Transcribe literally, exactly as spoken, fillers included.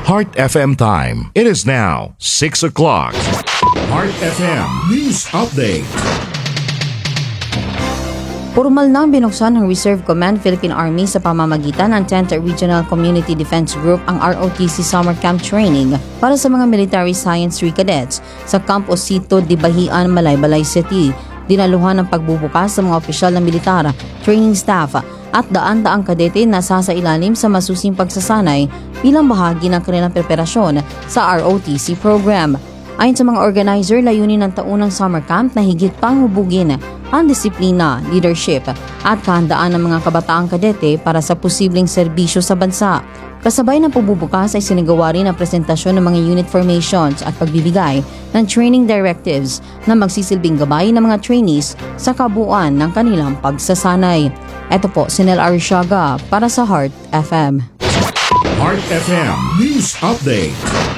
Heart F M time. It is now six o'clock. Heart F M News Update. Formal nang binuksan ng Reserve Command Philippine Army sa pamamagitan ng tenth Regional Community Defense Group ang R O T C Summer Camp Training para sa mga Military Science three Cadets sa Camp Osito de Bahian, Malaybalay City. Dinaluhan ng pagbubukas sa mga opisyal na militar, training staff at daan-daang kadete na sasailalim sa masusing pagsasanay bilang bahagi ng kanilang preparasyon sa R O T C program. Ayon sa mga organizer, layunin ng taunang summer camp na higit pang hubugin ang disiplina, leadership at kahandaan ng mga kabataang kadete para sa posibleng serbisyo sa bansa. Kasabay ng pagbubukas ay sinagawa rin ang presentasyon ng mga unit formations at pagbibigay ng training directives na magsisilbing gabay ng mga trainees sa kabuuan ng kanilang pagsasanay. Ito po si Nel Arishaga para sa Heart F M. Heart F M News Update.